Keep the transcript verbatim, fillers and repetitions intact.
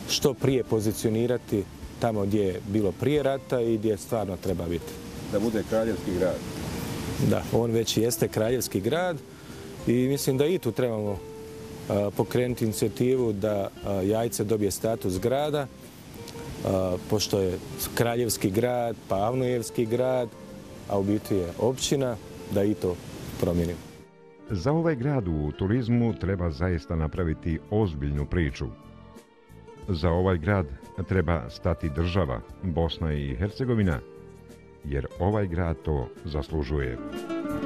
što prije pozicionirati tamo gdje je bilo prije rata i gdje stvarno treba biti. Da bude kraljevski grad. Da, on već jeste kraljevski grad i mislim da i tu trebamo pokrenuti inicijativu da Jajce dobije status grada, pošto je kraljevski grad, pa Avnojevski grad, a u biti je općina, da i to promijenimo. Za ovaj grad u turizmu treba zaista napraviti ozbiljnu priču. Za ovaj grad treba stati država, Bosna i Hercegovina, jer ovaj grad to zaslužuje.